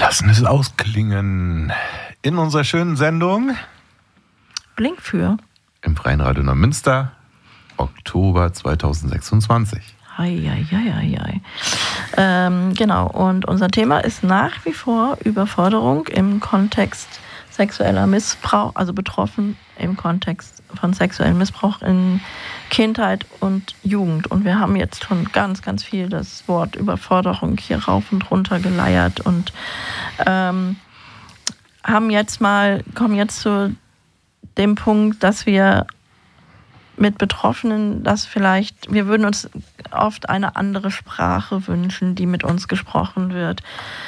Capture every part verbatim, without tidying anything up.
lassen es ausklingen. In unserer schönen Sendung Blink für im Freien Radio Neumünster, Oktober zweitausendsechsundzwanzig. Hei, hei, hei, hei, hei. Ähm, genau, und unser Thema ist nach wie vor Überforderung im Kontext sexueller Missbrauch, also betroffen im Kontext von sexuellem Missbrauch in Kindheit und Jugend. Und wir haben jetzt schon ganz, ganz viel das Wort Überforderung hier rauf und runter geleiert und ähm, haben jetzt mal, kommen jetzt zu dem Punkt, dass wir mit Betroffenen, dass vielleicht, wir würden uns oft eine andere Sprache wünschen, die mit uns gesprochen wird.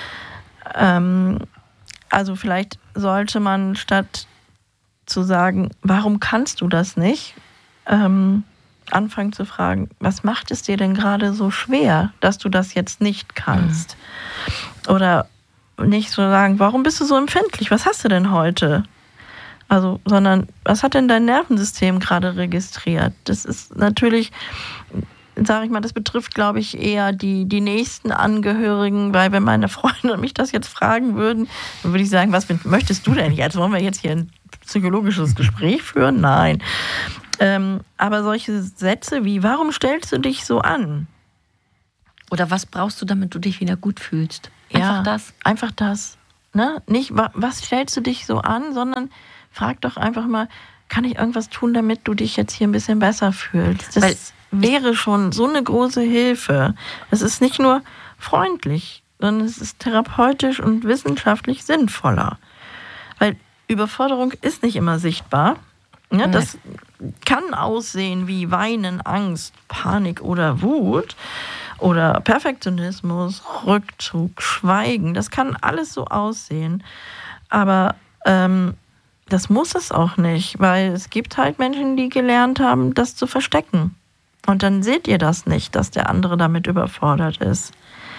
Ähm, also vielleicht sollte man statt zu sagen, warum kannst du das nicht, ähm, anfangen zu fragen, was macht es dir denn gerade so schwer, dass du das jetzt nicht kannst? Mhm. Oder nicht so sagen, warum bist du so empfindlich? Was hast du denn heute? Also, sondern was hat denn dein Nervensystem gerade registriert? Das ist natürlich, sage ich mal, das betrifft, glaube ich, eher die, die nächsten Angehörigen, weil wenn meine Freunde mich das jetzt fragen würden, dann würde ich sagen, was möchtest du denn jetzt? Wollen wir jetzt hier ein psychologisches Gespräch führen? Nein. Ähm, aber solche Sätze wie, warum stellst du dich so an? Oder was brauchst du, damit du dich wieder gut fühlst? Einfach ja, das. Einfach das. Ne? Nicht, was stellst du dich so an, sondern frag doch einfach mal, kann ich irgendwas tun, damit du dich jetzt hier ein bisschen besser fühlst? Das Weil wäre schon so eine große Hilfe. Es ist nicht nur freundlich, sondern es ist therapeutisch und wissenschaftlich sinnvoller. Weil Überforderung ist nicht immer sichtbar. Ja, das kann aussehen wie Weinen, Angst, Panik oder Wut oder Perfektionismus, Rückzug, Schweigen. Das kann alles so aussehen. Aber ähm, das muss es auch nicht, weil es gibt halt Menschen, die gelernt haben, das zu verstecken. Und dann seht ihr das nicht, dass der andere damit überfordert ist.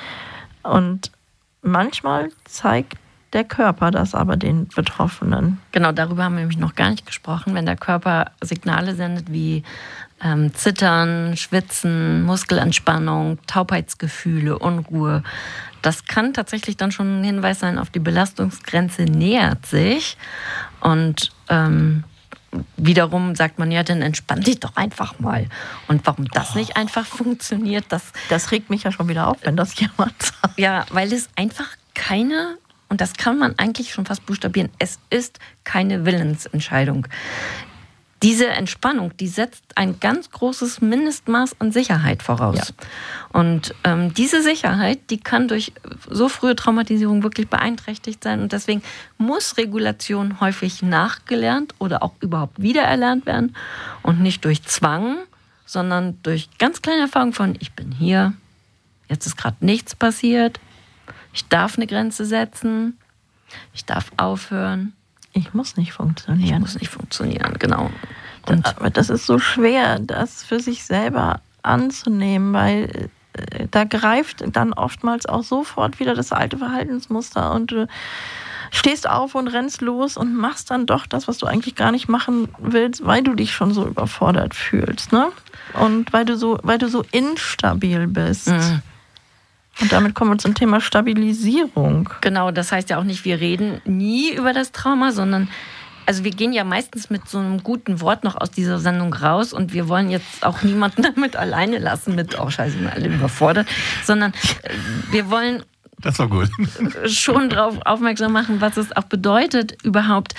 Und manchmal zeigt der Körper das aber den Betroffenen. Genau, darüber haben wir nämlich noch gar nicht gesprochen. Wenn der Körper Signale sendet wie ähm, Zittern, Schwitzen, Muskelentspannung, Taubheitsgefühle, Unruhe, das kann tatsächlich dann schon ein Hinweis sein auf die Belastungsgrenze nähert sich. Und ähm, wiederum sagt man, ja, dann entspann dich doch einfach mal. Und warum das oh. nicht einfach funktioniert, das... Das regt mich ja schon wieder auf, wenn das jemand sagt. Ja, weil es einfach keine... Und das kann man eigentlich schon fast buchstabieren. Es ist keine Willensentscheidung. Diese Entspannung, die setzt ein ganz großes Mindestmaß an Sicherheit voraus. Ja. Und ähm, diese Sicherheit, die kann durch so frühe Traumatisierung wirklich beeinträchtigt sein. Und deswegen muss Regulation häufig nachgelernt oder auch überhaupt wiedererlernt werden. Und nicht durch Zwang, sondern durch ganz kleine Erfahrungen von, ich bin hier, jetzt ist gerade nichts passiert. Ich darf eine Grenze setzen. Ich darf aufhören. Ich muss nicht funktionieren. Ich muss nicht funktionieren, genau. Und aber das ist so schwer, das für sich selber anzunehmen, weil da greift dann oftmals auch sofort wieder das alte Verhaltensmuster und du stehst auf und rennst los und machst dann doch das, was du eigentlich gar nicht machen willst, weil du dich schon so überfordert fühlst, ne? Und weil du so, weil du so instabil bist. Mhm. Und damit kommen wir zum Thema Stabilisierung. Genau, das heißt ja auch nicht, wir reden nie über das Trauma, sondern also wir gehen ja meistens mit so einem guten Wort noch aus dieser Sendung raus und wir wollen jetzt auch niemanden damit alleine lassen mit, oh scheiße, sind alle überfordert, sondern wir wollen das war gut. schon darauf aufmerksam machen, was es auch bedeutet, überhaupt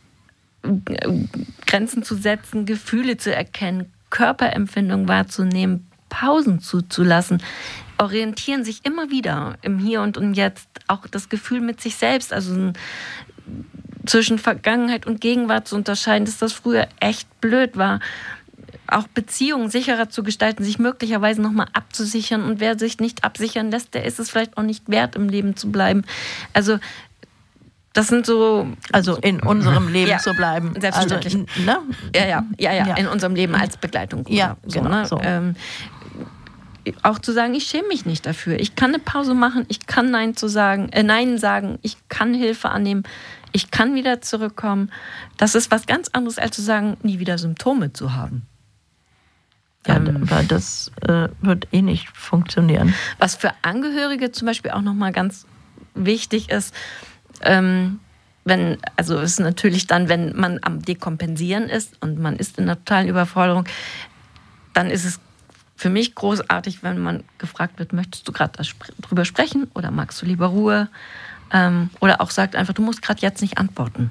Grenzen zu setzen, Gefühle zu erkennen, Körperempfindung wahrzunehmen, Pausen zuzulassen. Orientieren sich immer wieder im Hier und im Jetzt. Auch das Gefühl mit sich selbst, also zwischen Vergangenheit und Gegenwart zu unterscheiden, dass das früher echt blöd war. Auch Beziehungen sicherer zu gestalten, sich möglicherweise nochmal abzusichern. Und wer sich nicht absichern lässt, der ist es vielleicht auch nicht wert, im Leben zu bleiben. Also das sind so... Also in unserem Leben ja, zu bleiben. Selbstverständlich. Also, ne? ja, ja, ja, ja, ja, in unserem Leben als Begleitung. Oder ja, so, genau. Ne? So. Ähm, auch zu sagen, ich schäme mich nicht dafür. Ich kann eine Pause machen, ich kann Nein zu sagen, äh, Nein sagen, ich kann Hilfe annehmen, ich kann wieder zurückkommen. Das ist was ganz anderes, als zu sagen, nie wieder Symptome zu haben. Ja, ähm, weil das äh, wird eh nicht funktionieren. Was für Angehörige zum Beispiel auch nochmal ganz wichtig ist, ähm, wenn, also ist natürlich dann, wenn man am Dekompensieren ist und man ist in einer totalen Überforderung, dann ist es für mich großartig, wenn man gefragt wird, möchtest du gerade drüber sprechen oder magst du lieber Ruhe? Ähm, oder auch sagt einfach, du musst gerade jetzt nicht antworten.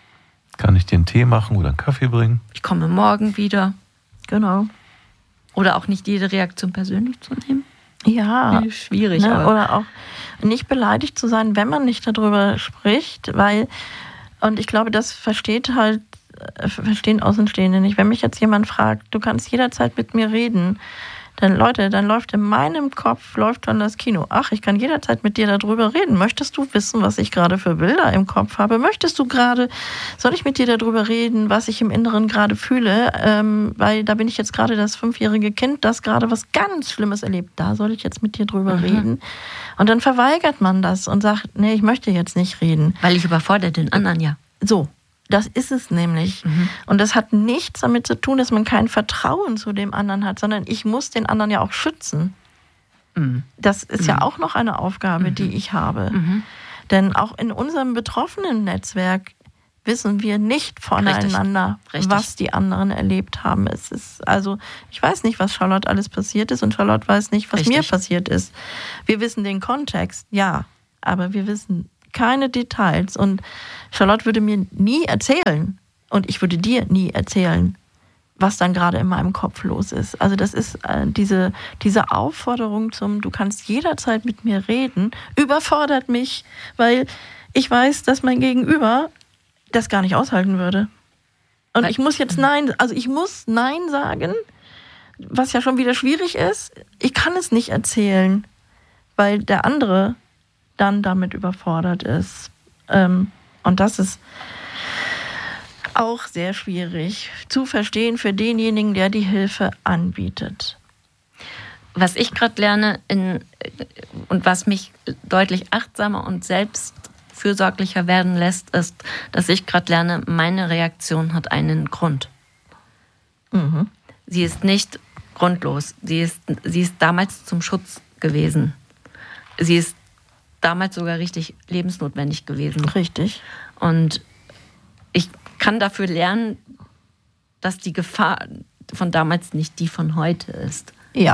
Kann ich dir einen Tee machen oder einen Kaffee bringen? Ich komme morgen wieder. Genau. Oder auch nicht jede Reaktion persönlich zu nehmen. Ja. Schwierig. Ne? Aber. Oder auch nicht beleidigt zu sein, wenn man nicht darüber spricht, weil, und ich glaube, das versteht halt, verstehen Außenstehende nicht. Wenn mich jetzt jemand fragt, du kannst jederzeit mit mir reden, dann Leute, dann läuft in meinem Kopf, läuft dann das Kino. Ach, ich kann jederzeit mit dir darüber reden. Möchtest du wissen, was ich gerade für Bilder im Kopf habe? Möchtest du gerade, soll ich mit dir darüber reden, was ich im Inneren gerade fühle? Ähm, weil da bin ich jetzt gerade das fünfjährige Kind, das gerade was ganz Schlimmes erlebt. Da soll ich jetzt mit dir drüber mhm. reden. Und dann verweigert man das und sagt, nee, ich möchte jetzt nicht reden. Weil ich überfordere den anderen, ja. So. Das ist es nämlich. Mhm. Und das hat nichts damit zu tun, dass man kein Vertrauen zu dem anderen hat, sondern ich muss den anderen ja auch schützen. Mhm. Das ist mhm. ja auch noch eine Aufgabe, mhm. die ich habe. Mhm. Denn auch in unserem betroffenen Netzwerk wissen wir nicht voneinander, Richtig. Richtig. was die anderen erlebt haben. Es ist also, ich weiß nicht, was Charlotte alles passiert ist und Charlotte weiß nicht, was Richtig. mir passiert ist. Wir wissen den Kontext, ja, aber wir wissen keine Details. Und Charlotte würde mir nie erzählen und ich würde dir nie erzählen, was dann gerade in meinem Kopf los ist. Also das ist äh, diese, diese Aufforderung zum, du kannst jederzeit mit mir reden, überfordert mich, weil ich weiß, dass mein Gegenüber das gar nicht aushalten würde. Und ich muss jetzt Nein, also ich muss Nein sagen, was ja schon wieder schwierig ist. Ich kann es nicht erzählen, weil der andere dann damit überfordert ist. Ähm, und das ist auch sehr schwierig zu verstehen für denjenigen, der die Hilfe anbietet. Was ich gerade lerne in, und was mich deutlich achtsamer und selbstfürsorglicher werden lässt, ist, dass ich gerade lerne, meine Reaktion hat einen Grund. Mhm. Sie ist nicht grundlos. Sie ist, sie ist damals zum Schutz gewesen. Sie ist damals sogar richtig lebensnotwendig gewesen. Richtig. Und ich kann dafür lernen, dass die Gefahr von damals nicht die von heute ist. Ja.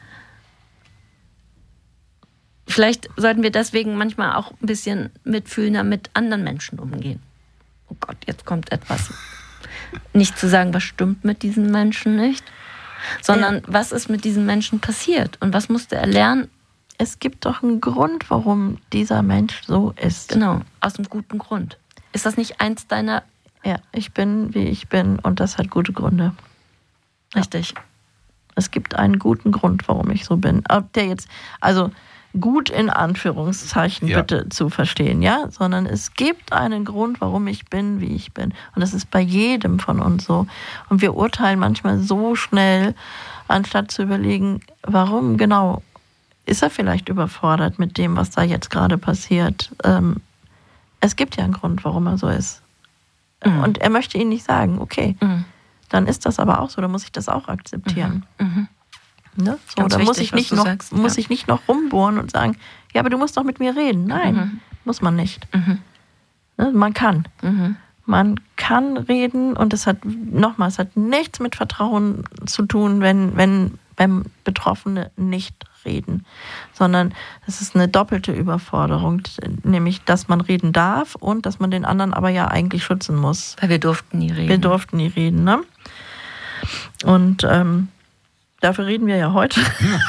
Vielleicht sollten wir deswegen manchmal auch ein bisschen mitfühlender mit anderen Menschen umgehen. Oh Gott, jetzt kommt etwas. Nicht zu sagen, was stimmt mit diesen Menschen nicht, sondern ja. was ist mit diesen Menschen passiert und was musste er lernen. Es gibt doch einen Grund, warum dieser Mensch so ist. Genau, aus einem guten Grund. Ist das nicht eins deiner... Ja, ich bin, wie ich bin und das hat gute Gründe. Richtig. Ja. Es gibt einen guten Grund, warum ich so bin. Ob der jetzt, also gut in Anführungszeichen ja. bitte zu verstehen, ja? Sondern es gibt einen Grund, warum ich bin, wie ich bin. Und das ist bei jedem von uns so. Und wir urteilen manchmal so schnell, anstatt zu überlegen, warum genau. Ist er vielleicht überfordert mit dem, was da jetzt gerade passiert? Ähm, es gibt ja einen Grund, warum er so ist. Mhm. Und er möchte ihn nicht sagen, okay, mhm. dann ist das aber auch so, dann muss ich das auch akzeptieren. Mhm. Ne? So, da muss, ich nicht noch, sagst, muss ja. ich nicht noch rumbohren und sagen, ja, aber du musst doch mit mir reden. Nein, mhm. muss man nicht. Mhm. Ne? Man kann. Mhm. Man kann reden und es hat, nochmal, es hat nichts mit Vertrauen zu tun, wenn, wenn, wenn Betroffene nicht reden, sondern es ist eine doppelte Überforderung, nämlich, dass man reden darf und dass man den anderen aber ja eigentlich schützen muss. Weil wir durften nie reden. Wir durften nie reden, ne? Und ähm, dafür reden wir ja heute.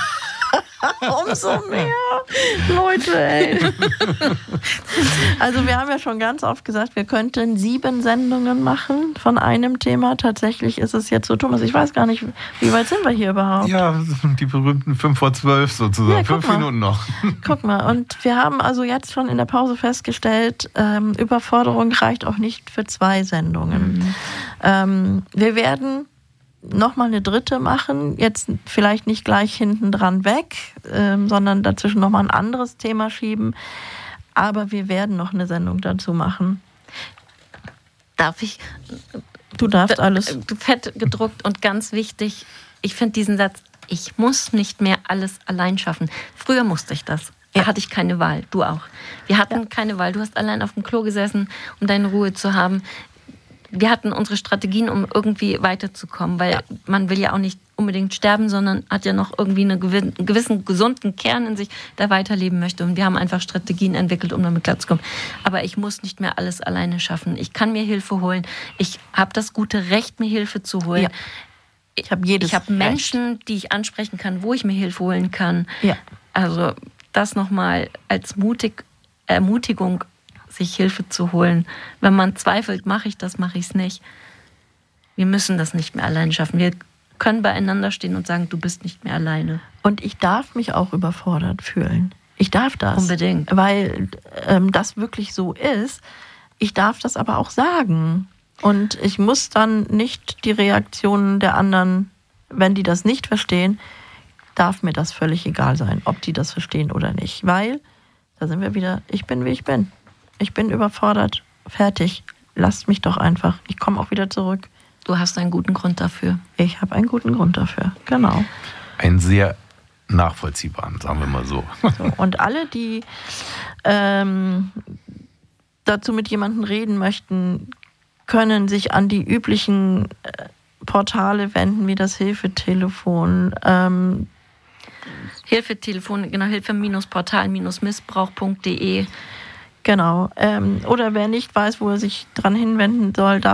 Umso mehr. Leute, ey. Also wir haben ja schon ganz oft gesagt, wir könnten sieben Sendungen machen von einem Thema. Tatsächlich ist es jetzt so, Thomas, ich weiß gar nicht, wie weit sind wir hier überhaupt? Ja, die berühmten fünf vor zwölf sozusagen. Ja, Fünf mal. Minuten noch. Guck mal, und wir haben also jetzt schon in der Pause festgestellt, ähm, Überforderung reicht auch nicht für zwei Sendungen. Mhm. Ähm, wir werden nochmal eine dritte machen, jetzt vielleicht nicht gleich hinten dran weg, ähm, sondern dazwischen nochmal ein anderes Thema schieben. Aber wir werden noch eine Sendung dazu machen. Darf ich? Du darfst alles. Fett gedruckt und ganz wichtig, ich finde diesen Satz, ich muss nicht mehr alles allein schaffen. Früher musste ich das. Da Ja. hatte ich keine Wahl, du auch. Wir hatten Ja. keine Wahl. Du hast allein auf dem Klo gesessen, um deine Ruhe zu haben. Wir hatten unsere Strategien, um irgendwie weiterzukommen, weil Ja. man will ja auch nicht unbedingt sterben, sondern hat ja noch irgendwie einen gewissen, einen gewissen gesunden Kern in sich, der weiterleben möchte. Und wir haben einfach Strategien entwickelt, um damit klarzukommen. Aber ich muss nicht mehr alles alleine schaffen. Ich kann mir Hilfe holen. Ich habe das gute Recht, mir Hilfe zu holen. Ja. Ich habe jedes Ich habe Menschen, die ich ansprechen kann, wo ich mir Hilfe holen kann. Ja. Also das nochmal als mutig, Ermutigung, sich Hilfe zu holen. Wenn man zweifelt, mache ich das, mache ich es nicht. Wir müssen das nicht mehr alleine schaffen. Wir können beieinander stehen und sagen, du bist nicht mehr alleine. Und ich darf mich auch überfordert fühlen. Ich darf das. Unbedingt. Weil ähm, das wirklich so ist. Ich darf das aber auch sagen. Und ich muss dann nicht die Reaktionen der anderen, wenn die das nicht verstehen, darf mir das völlig egal sein, ob die das verstehen oder nicht. Weil, da sind wir wieder, ich bin, wie ich bin. Ich bin überfordert, fertig. Lasst mich doch einfach. Ich komme auch wieder zurück. Du hast einen guten Grund dafür. Ich habe einen guten Grund dafür, genau. Einen sehr nachvollziehbaren, sagen wir mal so. So, und alle, die ähm, dazu mit jemandem reden möchten, können sich an die üblichen äh, Portale wenden, wie das Hilfetelefon. Ähm, Hilfetelefon, genau, hilfe-portal-missbrauch punkt de. genau. Ähm, oder wer nicht weiß, wo er sich dran hinwenden soll,